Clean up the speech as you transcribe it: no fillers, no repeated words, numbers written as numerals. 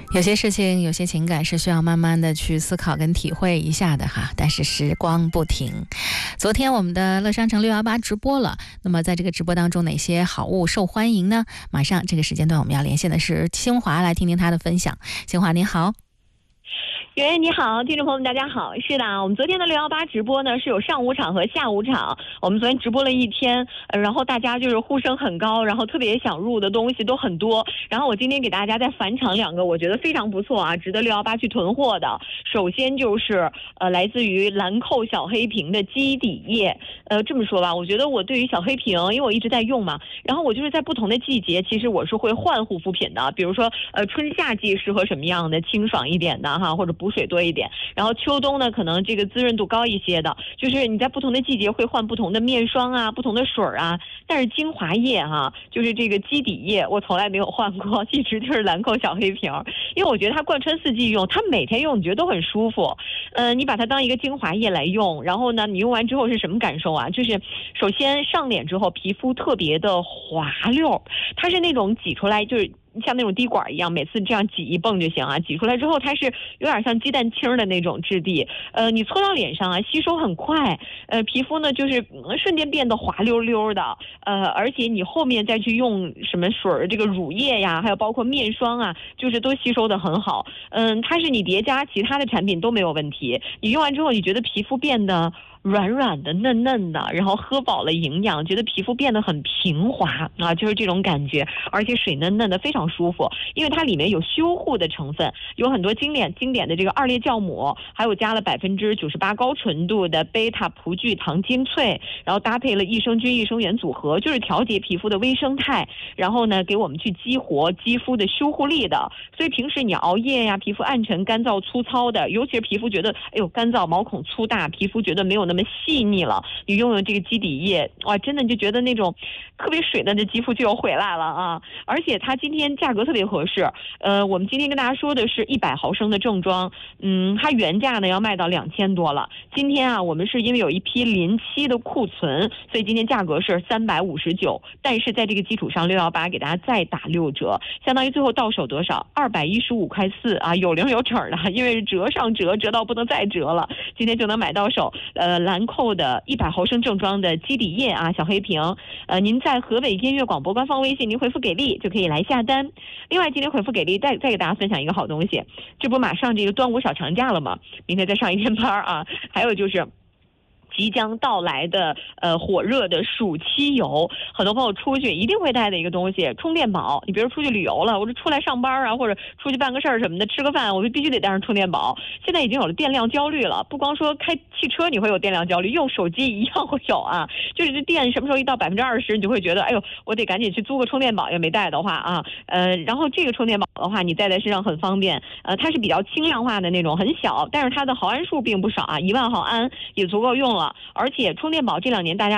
有些事情，有些情感是需要慢慢的去思考跟体会一下的哈。但是时光不停，昨天我们的乐商城618直播了。那么在这个直播当中，哪些好物受欢迎呢？马上这个时间段我们要连线的是清华，来听听他的分享。清华您好。 圆圆你好，听众朋友们大家好。是的，我们昨天的618直播呢是有上午场和下午场，我们昨天直播了一天，然后大家就是呼声很高，然后特别想入的东西都很多。然后我今天给大家再返场两个我觉得非常不错啊，值得618去囤货的。首先就是来自于兰蔻小黑瓶的基底液。这么说吧，我觉得我对于小黑瓶，因为我一直在用嘛，然后我就是在不同的季节，其实我是会换护肤品的。比如说春夏季适合什么样的清爽一点的哈，或者补水多一点，然后秋冬呢可能这个滋润度高一些的，就是你在不同的季节会换不同的面霜啊，不同的水啊。但是精华液哈，就是这个基底液我从来没有换过，一直就是兰蔻小黑瓶，因为我觉得它贯穿四季用，它每天用你觉得都很舒服。你把它当一个精华液来用，然后呢你用完之后是什么感受啊？就是首先上脸之后皮肤特别的滑溜，它是那种挤出来就是像那种滴管一样，每次这样挤一泵就行啊。挤出来之后，它是有点像鸡蛋清的那种质地。你搓到脸上啊，吸收很快。皮肤呢就是瞬间变得滑溜溜的。而且你后面再去用什么水，这个乳液呀，还有包括面霜啊，就是都吸收的很好。它是你叠加其他的产品都没有问题。你用完之后，你觉得皮肤变得软软的嫩嫩的，然后喝饱了营养，觉得皮肤变得很平滑啊，就是这种感觉，而且水嫩嫩的非常舒服。因为它里面有修护的成分，有很多经典的这个2列酵母，还有加了98%高纯度的贝塔葡聚糖精粹，然后搭配了益生菌益生元组合，就是调节皮肤的微生态，然后呢给我们去激活肌肤的修护力的。所以平时你熬夜呀，皮肤暗沉干燥粗糙的，尤其是皮肤觉得干燥毛孔粗大，皮肤觉得没有那么细腻了，你用这个基底液，哇，真的就觉得那种特别水嫩的肌肤就要回来了啊！而且它今天价格特别合适，我们今天跟大家说的是100毫升的正装，它原价呢要卖到2000多了。今天啊，我们是因为有一批临期的库存，所以今天价格是359，但是在这个基础上618给大家再打6折，相当于最后到手多少？215.4块啊，有零有整的，因为是折上折，折到不能再折了，今天就能买到手。兰蔻的100毫升正装的基底液啊，小黑瓶，您在河北音乐广播官方微信您回复给力就可以来下单。另外今天回复给力再给大家分享一个好东西，这不马上这个端午小长假了吗？明天再上一天班啊，还有就是即将到来的火热的暑期游，很多朋友出去一定会带的一个东西，充电宝。你比如出去旅游了，或者出来上班啊，或者出去办个事儿什么的，吃个饭，我就必须得带上充电宝。现在已经有了电量焦虑了，不光说开汽车你会有电量焦虑，用手机一样会有啊。就是这电什么时候一到20%，你就会觉得我得赶紧去租个充电宝，要没带的话啊，然后这个充电宝的话，你带在身上很方便，它是比较轻量化的那种，很小，但是它的毫安数并不少啊，1万毫安也足够用了。而且充电宝这2年大家